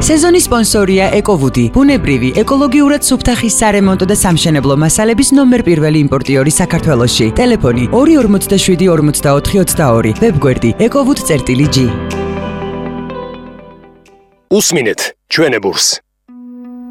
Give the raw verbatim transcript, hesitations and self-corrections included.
სეზონის სპონსორია ეკოვუდი, ბუნებრივი, ეკოლოგიურად სუფთა ხის სარემონტო და სამშენებლო მასალების ნომერ პირველი იმპორტიორი საქართველოში. ტელეფონი ორი ორმოცდაშვიდი ორმოცდაოთხი ოცდაორი, ვებგვერდი ეკოვუდ წერტილი ჯი. უსმინეთ ჩვენებურს.